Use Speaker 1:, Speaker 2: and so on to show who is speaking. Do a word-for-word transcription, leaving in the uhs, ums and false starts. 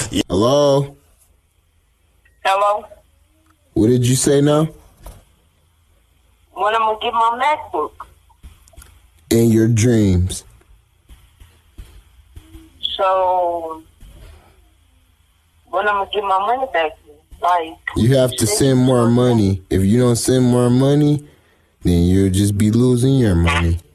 Speaker 1: Hello?
Speaker 2: Hello?
Speaker 1: What did you say now?
Speaker 2: When I'm gonna get my MacBook?
Speaker 1: In your dreams.
Speaker 2: So, when I'm gonna get my money back? Like,
Speaker 1: you have to send more money. If you don't send more money, then you'll just be losing your money.